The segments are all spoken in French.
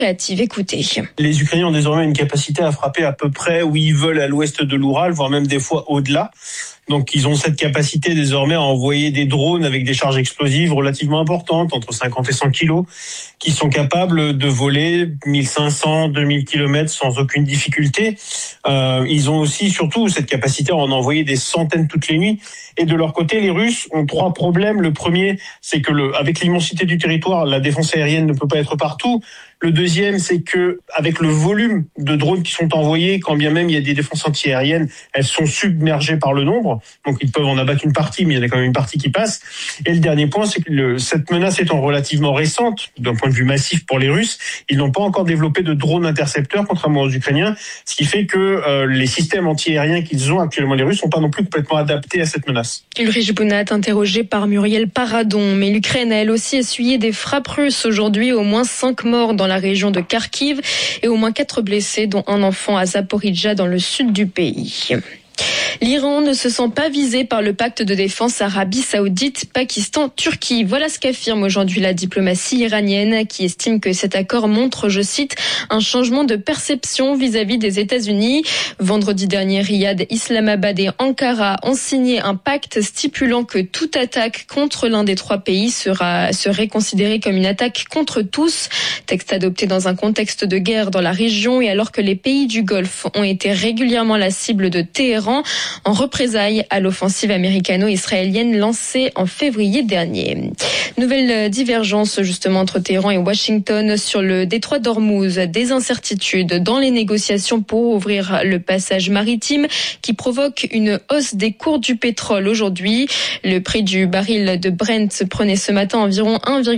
Écoutez. Les Ukrainiens ont désormais une capacité à frapper à peu près où ils veulent à l'ouest de l'Oural, voire même des fois au-delà. Donc ils ont cette capacité désormais à envoyer des drones avec des charges explosives relativement importantes, entre 50 et 100 kilos, qui sont capables de voler 1500, 2000 kilomètres sans aucune difficulté. Ils ont aussi surtout cette capacité à en envoyer des centaines toutes les nuits. Et de leur côté, les Russes ont 3 problèmes. Le premier, c'est que avec l'immensité du territoire, la défense aérienne ne peut pas être partout. Le deuxième, c'est que avec le volume de drones qui sont envoyés, quand bien même il y a des défenses antiaériennes, elles sont submergées par le nombre. Donc ils peuvent en abattre une partie, mais il y en a quand même une partie qui passe. Et le dernier point, c'est que cette menace étant relativement récente, d'un point de vue massif pour les Russes, ils n'ont pas encore développé de drones intercepteurs, contrairement aux Ukrainiens, ce qui fait que les systèmes antiaériens qu'ils ont actuellement, les Russes, sont pas non plus complètement adaptés à cette menace. Ulrich Bounat, interrogé par Muriel Paradon. Mais l'Ukraine a elle aussi essuyé des frappes russes aujourd'hui, au moins 5 morts dans la région de Kharkiv et au moins 4 blessés, dont un enfant à Zaporijjia dans le sud du pays. L'Iran ne se sent pas visé par le pacte de défense Arabie Saoudite, Pakistan, Turquie. Voilà ce qu'affirme aujourd'hui la diplomatie iranienne qui estime que cet accord montre, je cite, un changement de perception vis-à-vis des États-Unis. Vendredi dernier, Riyad, Islamabad et Ankara ont signé un pacte stipulant que toute attaque contre l'un des 3 pays serait considérée comme une attaque contre tous. Texte adopté dans un contexte de guerre dans la région et alors que les pays du Golfe ont été régulièrement la cible de Téhéran, en représailles à l'offensive américano-israélienne lancée en février dernier. Nouvelle divergence justement entre Téhéran et Washington sur le détroit d'Ormuz. Des incertitudes dans les négociations pour ouvrir le passage maritime qui provoque une hausse des cours du pétrole aujourd'hui. Le prix du baril de Brent prenait ce matin environ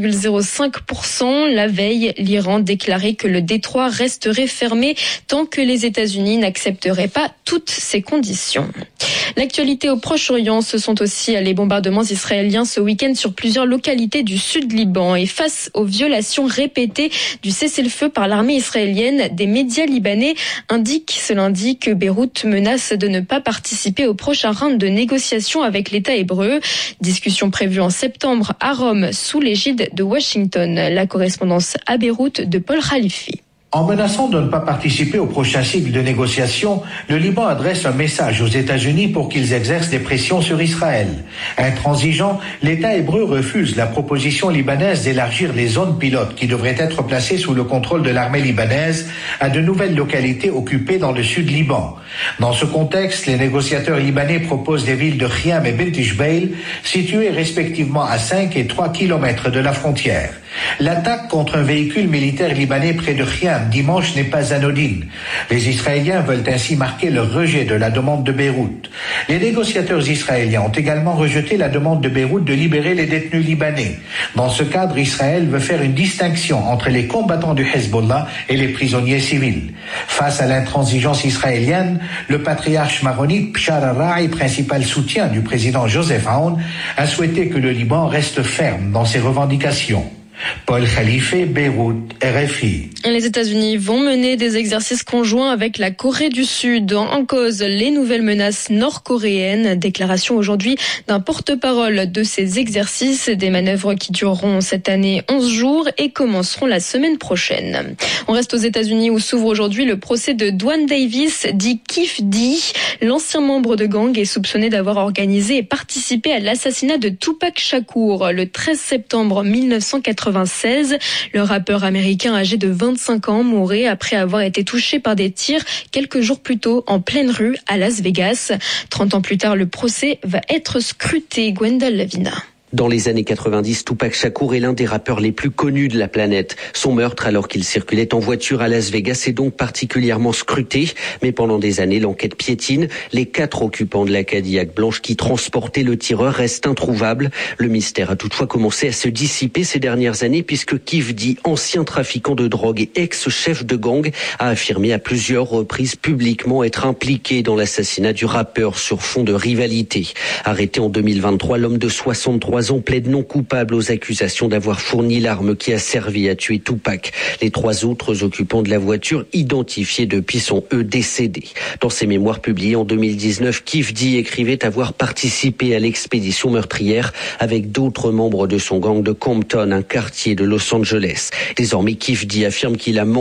1,05%. La veille, l'Iran déclarait que le détroit resterait fermé tant que les États-Unis n'accepteraient pas toutes ces conditions. L'actualité au Proche-Orient, ce sont aussi les bombardements israéliens ce week-end sur plusieurs localités du sud Liban. Et face aux violations répétées du cessez-le-feu par l'armée israélienne, des médias libanais indiquent ce lundi que Beyrouth menace de ne pas participer au prochain round de négociations avec l'État hébreu. Discussion prévue en septembre à Rome sous l'égide de Washington. La correspondance à Beyrouth de Paul Khalifi. En menaçant de ne pas participer au prochain cycle de négociations, le Liban adresse un message aux États-Unis pour qu'ils exercent des pressions sur Israël. Intransigeant, l'État hébreu refuse la proposition libanaise d'élargir les zones pilotes qui devraient être placées sous le contrôle de l'armée libanaise à de nouvelles localités occupées dans le sud Liban. Dans ce contexte, les négociateurs libanais proposent des villes de Khiam et Bint Jbeil, situées respectivement à 5 et 3 kilomètres de la frontière. L'attaque contre un véhicule militaire libanais près de Khiam dimanche n'est pas anodine. Les Israéliens veulent ainsi marquer leur rejet de la demande de Beyrouth. Les négociateurs israéliens ont également rejeté la demande de Beyrouth de libérer les détenus libanais. Dans ce cadre, Israël veut faire une distinction entre les combattants du Hezbollah et les prisonniers civils. Face à l'intransigeance israélienne, le patriarche maronite Bshar al-Ra'i, principal soutien du président Joseph Aoun, a souhaité que le Liban reste ferme dans ses revendications. Paul Khalife, Beyrouth, RFI. Les États-Unis vont mener des exercices conjoints avec la Corée du Sud. En cause, les nouvelles menaces nord-coréennes. Déclaration aujourd'hui d'un porte-parole de ces exercices. Des manœuvres qui dureront cette année 11 jours et commenceront la semaine prochaine. On reste aux États-Unis où s'ouvre aujourd'hui le procès de Dwan Davis, dit Kif D. L'ancien membre de gang est soupçonné d'avoir organisé et participé à l'assassinat de Tupac Shakur le 13 septembre 1996. Le rappeur américain âgé de 25 ans mourait après avoir été touché par des tirs quelques jours plus tôt en pleine rue à Las Vegas. 30 ans plus tard, le procès va être scruté. Gwendal Lavina. Dans les années 90, Tupac Shakur est l'un des rappeurs les plus connus de la planète. Son meurtre, alors qu'il circulait en voiture à Las Vegas, est donc particulièrement scruté. Mais pendant des années, l'enquête piétine. Les 4 occupants de la Cadillac blanche qui transportaient le tireur restent introuvables. Le mystère a toutefois commencé à se dissiper ces dernières années puisque Kif D, ancien trafiquant de drogue et ex-chef de gang, a affirmé à plusieurs reprises publiquement être impliqué dans l'assassinat du rappeur sur fond de rivalité. Arrêté en 2023, l'homme de 63 23 ans, plaide non coupable aux accusations d'avoir fourni l'arme qui a servi à tuer Tupac. Les 3 autres occupants de la voiture, identifiés depuis, sont eux décédés. Dans ses mémoires publiées en 2019, Kif D écrivait avoir participé à l'expédition meurtrière avec d'autres membres de son gang de Compton, un quartier de Los Angeles. Désormais, Kif D affirme qu'il a